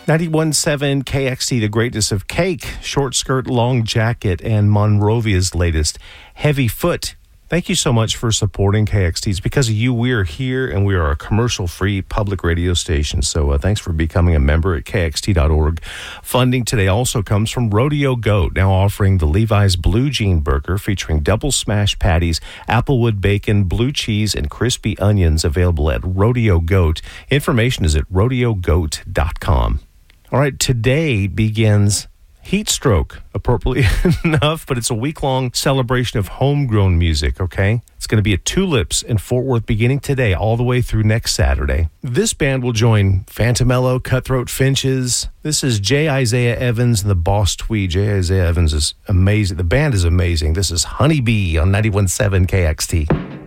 91.7 KXT, the greatness of Cake, Short Skirt, Long Jacket, and Monrovia's latest, Heavy Foot. Thank you so much for supporting KXT. It's because of you we are here, and we are a commercial-free public radio station. So thanks for becoming a member at KXT.org. Funding today also comes from Rodeo Goat, now offering the Levi's Blue Jean Burger featuring double smash patties, applewood bacon, blue cheese, and crispy onions, available at Rodeo Goat. Information is at rodeogoat.com. All right, today begins Heat Stroke, appropriately enough, but it's a week-long celebration of homegrown music, okay? It's going to be at Tulips in Fort Worth beginning today all the way through next Saturday. This band will join Fantamello, Cutthroat Finches. This is J. Isaiah Evans and the Boss Tweed. J. Isaiah Evans is amazing. The band is amazing. This is Honeybee on 91.7 KXT.